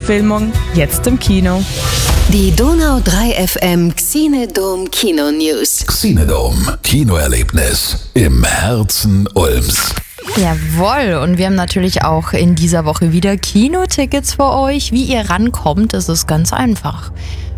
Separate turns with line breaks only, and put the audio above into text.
Verfilmung jetzt im Kino.
Die Donau 3 FM Xenedom Kino News.
Xenedom Kinoerlebnis im Herzen Ulms.
Jawohl, und wir haben natürlich auch in dieser Woche wieder Kinotickets für euch. Wie ihr rankommt, das ist ganz einfach.